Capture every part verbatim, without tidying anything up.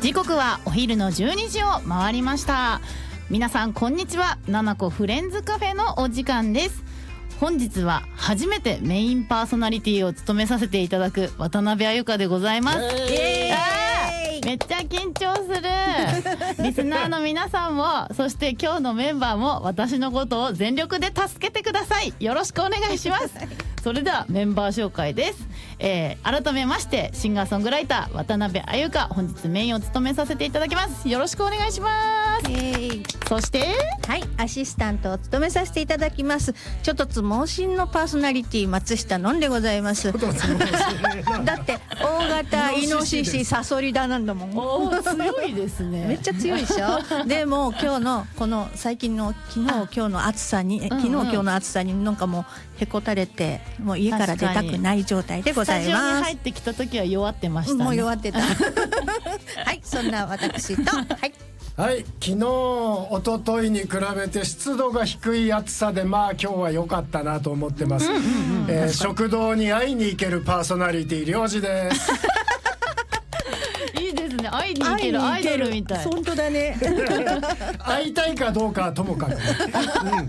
時刻はお昼のじゅうにじを回りました。皆さんこんにちは。ななこフレンズカフェのお時間です。本日は初めてメインパーソナリティを務めさせていただく渡辺あゆかでございます。めっちゃ緊張する。リスナーの皆さんも、そして今日のメンバーも私のことを全力で助けてください。よろしくお願いします。それではメンバー紹介です。えー、改めましてシンガーソングライター渡辺あゆか、本日メインを務めさせていただきます。よろしくお願いします。そしてはいアシスタントを務めさせていただきますちょっとつ猛進のパーソナリティ松下のんでございます。だって大型イノシシサソリだなんだもん。 おー強いですね。 めっちゃ強いでしょ。でも今日のこの最近の昨日今日の暑さに、昨日今日の暑さになんかもうへこたれて、もう家から出たくない状態でございます。 スタジオに入ってきた時は弱ってましたね。 もう弱ってた。はいそんな私とはいはい、昨日一昨日に比べて湿度が低い暑さで、まあ今日は良かったなと思ってます。食堂に会いに行けるパーソナリティ領事です。 いいですね。会いに行けるアイドルみたい。 本当だね。 会いたいかどうかはともかく、うん、 はい、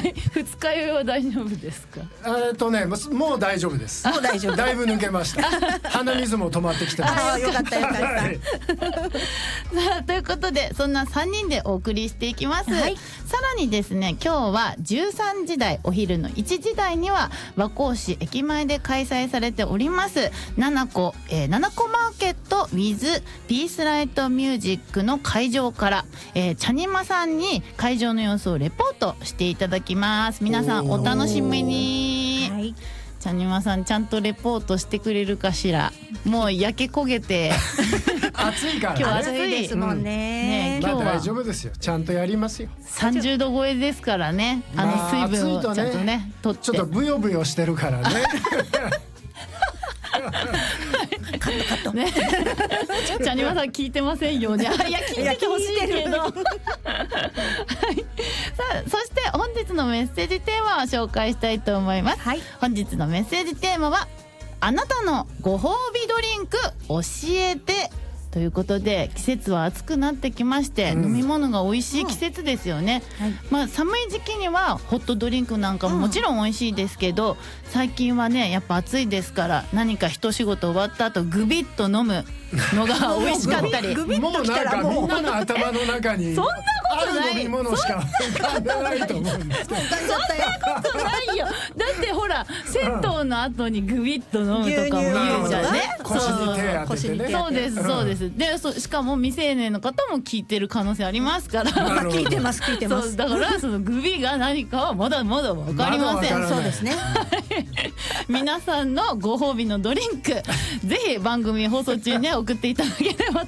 二日酔いは大丈夫ですか？ えっとねもう大丈夫です。 もう大丈夫。 だいぶ抜けました。鼻水も止まってきてます。 ああよかったよかった。はい、 さあということでそんなさんにんでお送りしていきます。はい、さらにですね今日はじゅうさんじ台お昼のいちじ台には和光市駅前で開催されておりますななこ、えー、ななこマーケット with ピースライトミュージックの会場から、えー、チャニマさんに会場の様子をレポートしていただきます。皆さんお楽しみに。はい、チャニマさんちゃんとレポートしてくれるかしら。もう焼け焦げて暑いからね。 今日暑いですもんね。 うん、ね今日は、 まあ、大丈夫ですよ。ちゃんとやりますよ。 さんじゅうど超えですからね。あの水分をちゃんとね、まあ、取ってちょっとブヨブヨしてるからね。 カットカットね。チャニマさん聞いてませんよね。いや聞いててほしいけど。はい。さあそして本日のメッセージテーマを紹介したいと思います。はい、本日のメッセージテーマはあなたのご褒美ドリンク教えてということで、季節は暑くなってきまして、うん、飲み物が美味しい季節ですよね。うんはい、まあ寒い時期にはホットドリンクなんかももちろん美味しいですけど、うん、最近はねやっぱ暑いですから何か一仕事終わった後グビッと飲むのが美味しかったり。 もうなんかみんなの頭の中にそんなことない。 ある飲み物しか浮かんでないと思うんですけど。 そんなことないよ。だってほら銭湯の後にグビッと飲むとかも言うじゃんね。 腰に手当ててね。 そうですそうです。でそしかも未成年の方も聞いてる可能性ありますから。 聞いてます聞いてます。 そうだからそのグビが何かはまだまだ分かりません。 ま、そうですね。 皆さんのご褒美のドリンクぜひ番組放送中に送っていただければ